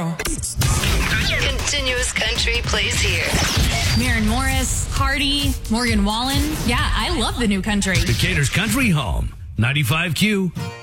now. Continuous country plays here. Maren Morris, Hardy, Morgan Wallen. Yeah, I love the new country. Decatur's country home, 95Q.